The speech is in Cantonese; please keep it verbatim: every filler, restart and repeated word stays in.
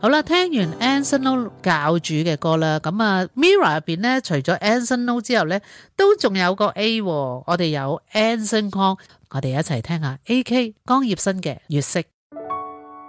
好啦，聽完 Anson Lo 教主嘅歌啦，咁啊 Mirror 入邊咧，除咗 Anson Lo 之後咧，都仲有個 A， 我哋有 Anson Kong， 我哋一齊聽下 A K 江葉新嘅月色。